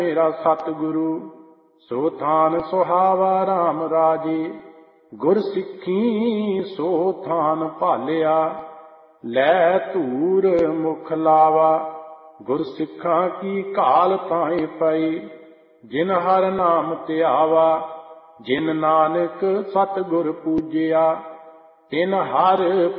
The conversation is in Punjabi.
ਮੇਰਾ ਸਤਿਗੁਰੂ। ਸੋ ਥਾਨ ਸੁਹਾਵਾ ਰਾਮ ਰਾਜੇ, ਗੁਰ ਸਿੱਖੀ ਸੋ ਥਾਨ ਭਾਲਿਆ। ਲੈ ਧੂਰ ਮੁਖ ਲਾਵਾ, ਗੁਰ ਸਿੱਖਾਂ ਕੀ ਘਾਲ ਤਾਏ ਪਈ। ਜਿਨ ਹਰ ਨਾਮ ਧਿਆਵਾ, ਜਿਨ ਨਾਨਕ ਸਤਿਗੁਰ ਪੂਜਿਆ। ਤਿਨ ਹਰ